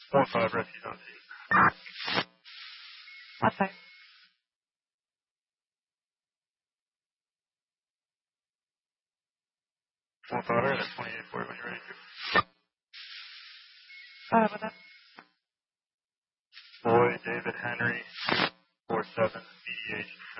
4-5 refuge on scene. Okay. 4-5, that's 28 for you when you're ready to. What's that? Boy, David Henry, 47, BEH.